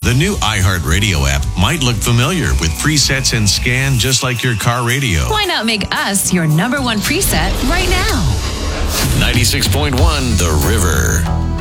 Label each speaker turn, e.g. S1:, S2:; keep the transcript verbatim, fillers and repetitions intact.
S1: The new iHeartRadio app might look familiar with presets and scan just like your car radio.
S2: Why not make us your number one preset right now?
S1: ninety-six point one The River.